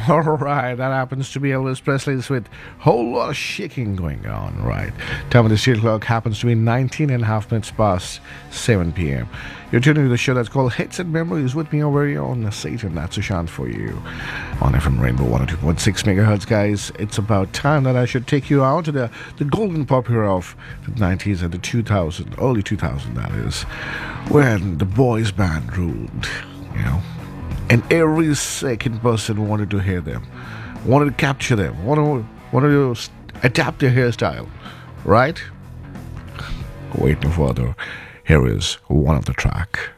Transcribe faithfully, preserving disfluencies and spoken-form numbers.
All right, that happens to be Elvis Presley's with whole lot of shaking going on, right? Time of the studio clock happens to be nineteen and a half minutes past seven p.m. You're tuning to the show that's called Hits and Memories with me over here on Satan. That's Sushant for you on F M Rainbow one oh two point six megahertz, guys. It's about time that I should take you out to the, the golden pop era of the nineties and the two thousand, early two thousand, that is, when the boys band ruled, you know. And every second person wanted to hear them, wanted to capture them, wanted, wanted to adapt their hairstyle, right? Wait no further. Here is one of the track.